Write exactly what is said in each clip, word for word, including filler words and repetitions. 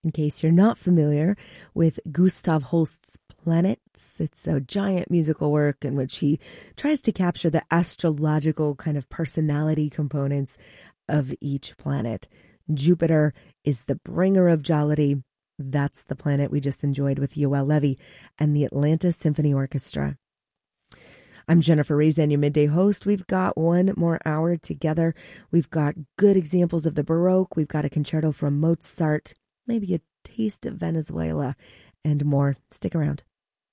In case you're not familiar with Gustav Holst's Planets, it's a giant musical work in which he tries to capture the astrological kind of personality components of each planet. Jupiter is the bringer of jollity. That's the planet we just enjoyed with Yoel Levy and the Atlanta Symphony Orchestra. I'm Jennifer Raisin, your midday host. We've got one more hour together. We've got good examples of the Baroque. We've got a concerto from Mozart, maybe a taste of Venezuela, and more. Stick around.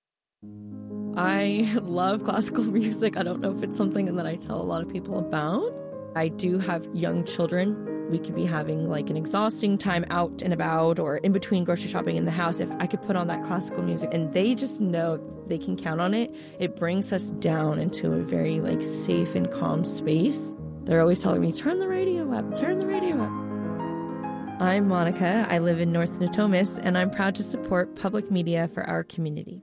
I love classical music. I don't know if it's something that I tell a lot of people about. I do have young children. We could be having like an exhausting time out and about or in between grocery shopping in the house. If I could put on that classical music and they just know they can count on it, it brings us down into a very like safe and calm space. They're always telling me, turn the radio up, turn the radio up. I'm Monica. I live in North Natomas, and I'm proud to support public media for our community.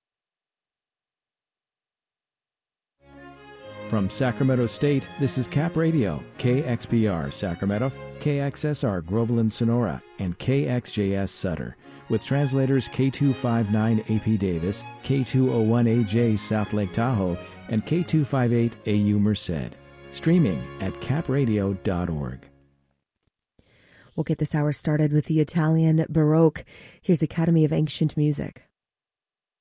From Sacramento State, this is Cap Radio, K X P R Sacramento, K X S R Groveland Sonora, and K X J S Sutter, with translators K two fifty-nine A P Davis, K two oh one A J South Lake Tahoe, and K two fifty-eight A U Merced. Streaming at cap radio dot org. We'll get this hour started with the Italian Baroque. Here's Academy of Ancient Music.